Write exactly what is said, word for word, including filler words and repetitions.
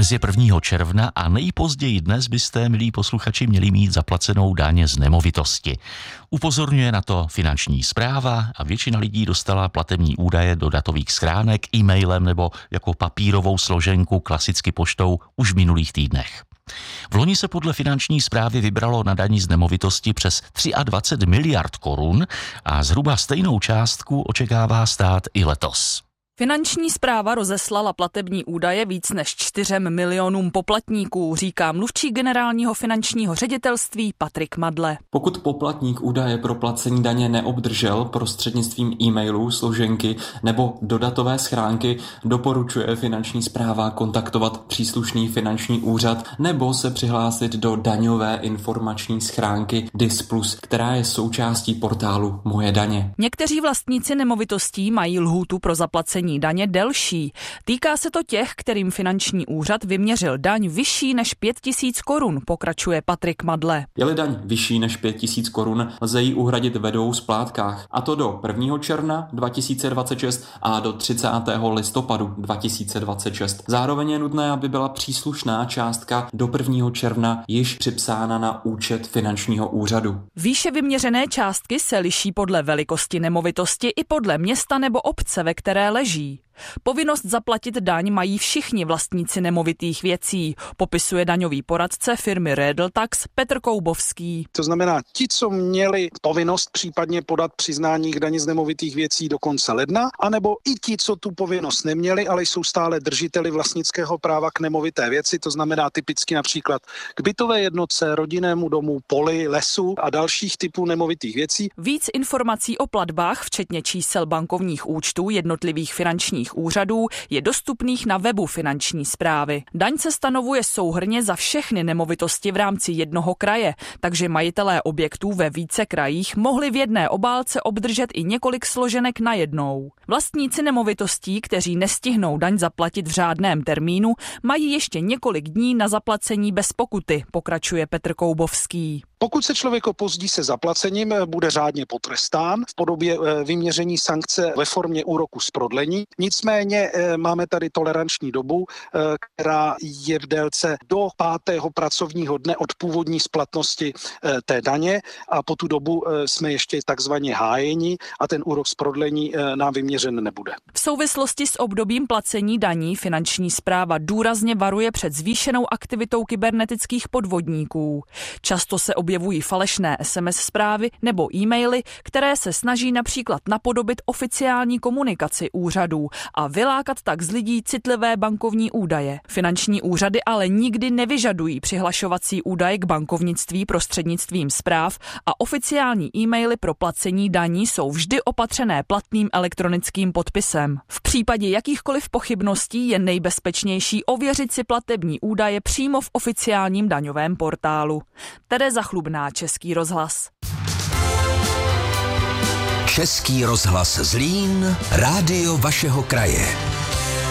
Dnes je prvního června a nejpozději dnes byste, milí posluchači, měli mít zaplacenou daň z nemovitosti. Upozorňuje na to Finanční správa a většina lidí dostala platební údaje do datových schránek, e-mailem nebo jako papírovou složenku klasicky poštou už v minulých týdnech. V loni se podle Finanční správy vybralo na dani z nemovitosti přes dvacet tři miliard korun a zhruba stejnou částku očekává stát i letos. Finanční správa rozeslala platební údaje víc než čtyřem milionům poplatníků, říká mluvčí generálního finančního ředitelství Patrik Madle. Pokud poplatník údaje pro placení daně neobdržel prostřednictvím e-mailů, složenky nebo do datové schránky, doporučuje Finanční správa kontaktovat příslušný finanční úřad nebo se přihlásit do daňové informační schránky D I S plus, která je součástí portálu Moje daně. Někteří vlastníci nemovitostí mají lhůtu pro zaplacení daně delší. Týká se to těch, kterým finanční úřad vyměřil daň vyšší než pět tisíc korun, pokračuje Patrik Madle. Je-li daň vyšší než pět tisíc korun, lze ji uhradit ve dvou splátkách, a to do prvního června dva tisíce dvacet šest a do třicátého listopadu dva tisíce dvacet šest. Zároveň je nutné, aby byla příslušná částka do prvního června již připsána na účet finančního úřadu. Výše vyměřené částky se liší podle velikosti nemovitosti i podle města nebo obce, ve které leží. Povinnost zaplatit daň mají všichni vlastníci nemovitých věcí, popisuje daňový poradce firmy Rédltax Petr Koubovský. To znamená, ti, co měli povinnost případně podat přiznání k dani z nemovitých věcí do konce ledna, anebo i ti, co tu povinnost neměli, ale jsou stále držiteli vlastnického práva k nemovité věci, to znamená typicky například k bytové jednotce, rodinnému domu, poli, lesu a dalších typů nemovitých věcí. Víc informací o platbách, včetně čísel bankovních účtů jednotlivých finančních úřadů, je dostupných na webu Finanční správy. Daň se stanovuje souhrnně za všechny nemovitosti v rámci jednoho kraje, takže majitelé objektů ve více krajích mohli v jedné obálce obdržet i několik složenek najednou. Vlastníci nemovitostí, kteří nestihnou daň zaplatit v řádném termínu, mají ještě několik dní na zaplacení bez pokuty, pokračuje Petr Koubovský. Pokud se člověk opozdí se zaplacením, bude řádně potrestán v podobě vyměření sankce ve formě úroku z prodlení. Nicméně máme tady toleranční dobu, která je v délce do pátého pracovního dne od původní splatnosti té daně a po tu dobu jsme ještě takzvaně hájeni a ten úrok z prodlení nám vyměřen nebude. V souvislosti s obdobím placení daní Finanční správa důrazně varuje před zvýšenou aktivitou kybernetických podvodníků. Často se objevují falešné es em es zprávy nebo e-maily, které se snaží například napodobit oficiální komunikaci úřadů a vylákat tak z lidí citlivé bankovní údaje. Finanční úřady ale nikdy nevyžadují přihlašovací údaje k bankovnictví prostřednictvím zpráv a oficiální e-maily pro placení daní jsou vždy opatřené platným elektronickým podpisem. V případě jakýchkoliv pochybností je nejbezpečnější ověřit si platební údaje přímo v oficiálním daňovém portálu. Tereza Chlubná, Český rozhlas. Český rozhlas Zlín, rádio vašeho kraje.